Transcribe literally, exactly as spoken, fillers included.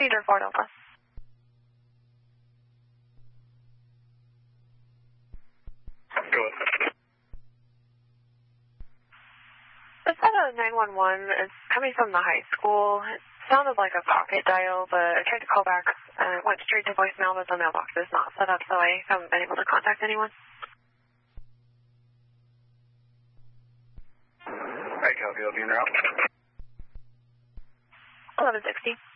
Cedar Fort Delta. Go ahead. Is that a nine one one? It's coming from the high school. It sounded like a pocket dial, but I tried to call back. Uh, it went straight to voicemail, but the mailbox is not set up, so I haven't been able to contact anyone. I copy. I'll be in route. eleven sixty.